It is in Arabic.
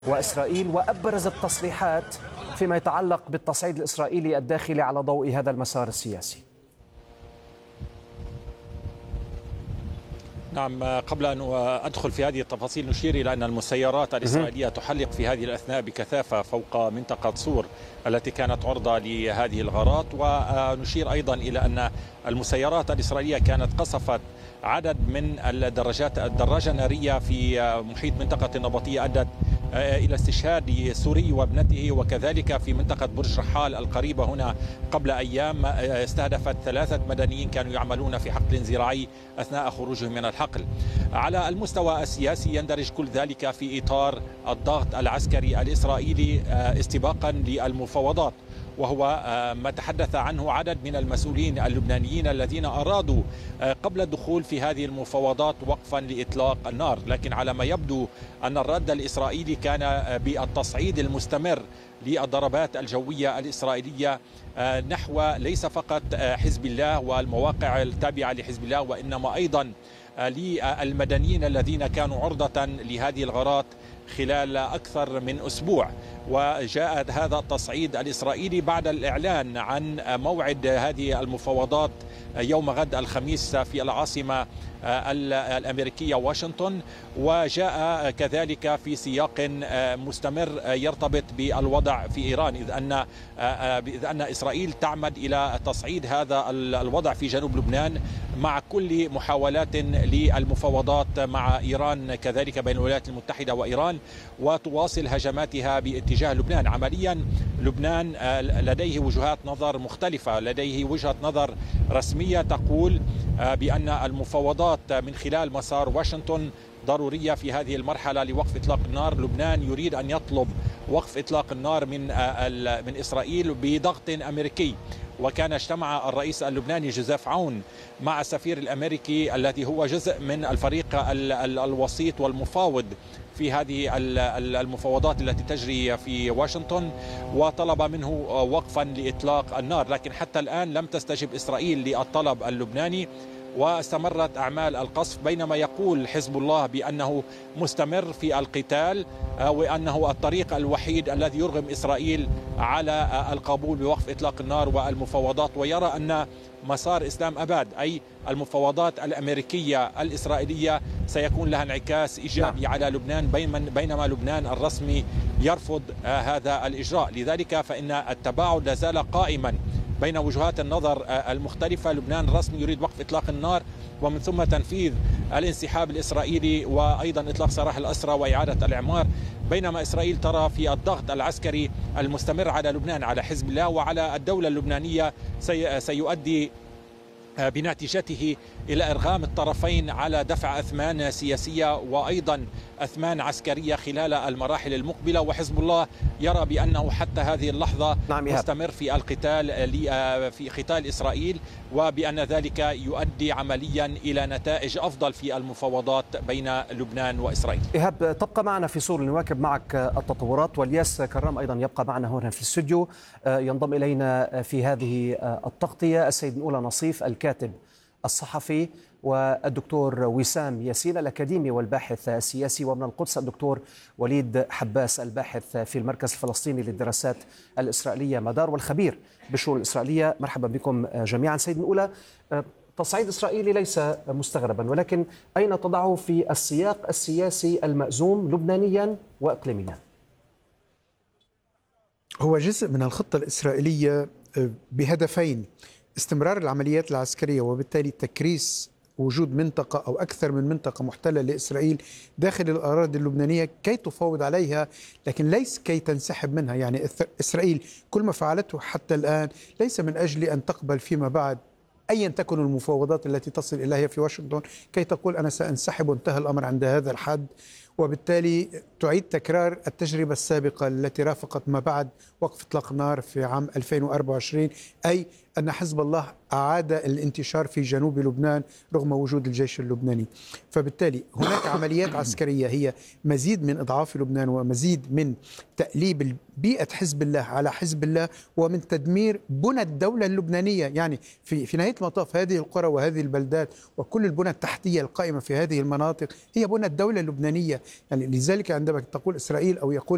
وإسرائيل وأبرز التصريحات فيما يتعلق بالتصعيد الإسرائيلي الداخلي على ضوء هذا المسار السياسي. نعم، قبل أن أدخل في هذه التفاصيل نشير إلى أن المسيرات الإسرائيلية تحلق في هذه الأثناء بكثافة فوق منطقة صور التي كانت عرضة لهذه الغارات، ونشير أيضا إلى أن المسيرات الإسرائيلية كانت قصفت عدد من الدراجة النارية في محيط منطقة النبطية أدت إلى استشهاد سوري وابنته، وكذلك في منطقة برج رحال القريبة هنا قبل أيام استهدفت 3 مدنيين كانوا يعملون في حقل زراعي أثناء خروجهم من الحقل. على المستوى السياسي يندرج كل ذلك في إطار الضغط العسكري الإسرائيلي استباقا للمفاوضات، وهو ما تحدث عنه عدد من المسؤولين اللبنانيين الذين أرادوا قبل الدخول في هذه المفاوضات وقفا لإطلاق النار، لكن على ما يبدو أن الرد الإسرائيلي كان بالتصعيد المستمر للضربات الجوية الإسرائيلية نحو ليس فقط حزب الله والمواقع التابعة لحزب الله، وإنما أيضا للمدنيين الذين كانوا عرضة لهذه الغارات خلال أكثر من أسبوع. وجاء هذا التصعيد الإسرائيلي بعد الإعلان عن موعد هذه المفاوضات يوم غد الخميس في العاصمة الأمريكية واشنطن، وجاء كذلك في سياق مستمر يرتبط بالوضع في إيران، إذ أن إسرائيل تعمد إلى تصعيد هذا الوضع في جنوب لبنان مع كل محاولات للمفاوضات مع إيران كذلك بين الولايات المتحدة وإيران، وتواصل هجماتها باتجاه لبنان. عمليا لبنان لديه وجهات نظر مختلفة، لديه وجهة نظر رسمية تقول بأن المفاوضات من خلال مسار واشنطن ضرورية في هذه المرحلة لوقف إطلاق النار. لبنان يريد أن يطلب وقف إطلاق النار من إسرائيل بضغط أمريكي، وكان اجتمع الرئيس اللبناني جوزيف عون مع السفير الأمريكي الذي هو جزء من الفريق الوسيط والمفاوض في هذه المفاوضات التي تجري في واشنطن، وطلب منه وقفا لإطلاق النار، لكن حتى الآن لم تستجب إسرائيل للطلب اللبناني، واستمرت أعمال القصف، بينما يقول حزب الله بأنه مستمر في القتال وأنه الطريق الوحيد الذي يرغم إسرائيل على القبول بوقف إطلاق النار والمفاوضات، ويرى أن مسار إسلام أباد أي المفاوضات الأمريكية الإسرائيلية سيكون لها انعكاس إيجابي على لبنان، بينما لبنان الرسمي يرفض هذا الإجراء. لذلك فإن التباعد لازال قائما بين وجهات النظر المختلفة. لبنان الرسمي يريد وقف إطلاق النار ومن ثم تنفيذ الانسحاب الإسرائيلي وأيضا إطلاق سراح الأسرى وإعادة الإعمار، بينما إسرائيل ترى في الضغط العسكري المستمر على لبنان على حزب الله وعلى الدولة اللبنانية سيؤدي بنتيجته إلى إرغام الطرفين على دفع أثمان سياسية وأيضا أثمان عسكرية خلال المراحل المقبلة. وحزب الله يرى بأنه حتى هذه اللحظة مستمر في القتال في قتال إسرائيل، وبأن ذلك يؤدي عمليا إلى نتائج أفضل في المفاوضات بين لبنان وإسرائيل. إيهاب، تبقى معنا في صور لنواكب معك التطورات، والياس كرام أيضا يبقى معنا هنا في الاستوديو. ينضم إلينا في هذه التغطية السيد نقولة نصيف الكاتب الصحفي، والدكتور وسام ياسين الأكاديمي والباحث السياسي، ومن القدس الدكتور وليد حباس الباحث في المركز الفلسطيني للدراسات الإسرائيلية مدار والخبير بالشؤون الإسرائيلية. مرحبا بكم جميعا. سيد نقولة، تصعيد إسرائيلي ليس مستغربا، ولكن أين تضعه في السياق السياسي المأزوم لبنانيا وإقليميا؟ هو جزء من الخطة الإسرائيلية بهدفين: استمرار العمليات العسكرية وبالتالي تكريس وجود منطقة أو أكثر من منطقة محتلة لإسرائيل داخل الأراضي اللبنانية كي تفاوض عليها، لكن ليس كي تنسحب منها. يعني إسرائيل كل ما فعلته حتى الآن ليس من أجل أن تقبل فيما بعد أيا تكن المفاوضات التي تصل إليها في واشنطن كي تقول أنا سأنسحب وانتهى الأمر عند هذا الحد، وبالتالي تعيد تكرار التجربة السابقة التي رافقت ما بعد وقف إطلاق النار في عام 2024، أي أن حزب الله أعاد الانتشار في جنوب لبنان رغم وجود الجيش اللبناني. فبالتالي هناك عمليات عسكرية هي مزيد من إضعاف لبنان ومزيد من تأليب بيئة حزب الله على حزب الله ومن تدمير بنى الدولة اللبنانية. يعني في نهاية المطاف هذه القرى وهذه البلدات وكل البنى التحتية القائمة في هذه المناطق هي بنى الدولة اللبنانية. يعني لذلك عندما تقول إسرائيل أو يقول